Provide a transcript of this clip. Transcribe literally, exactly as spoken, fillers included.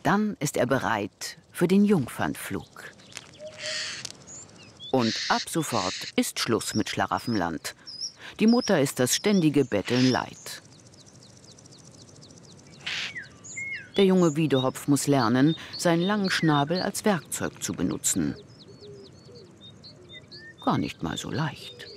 Dann ist er bereit für den Jungfernflug. Und ab sofort ist Schluss mit Schlaraffenland. Die Mutter ist das ständige Betteln leid. Der junge Wiedehopf muss lernen, seinen langen Schnabel als Werkzeug zu benutzen. Gar nicht mal so leicht.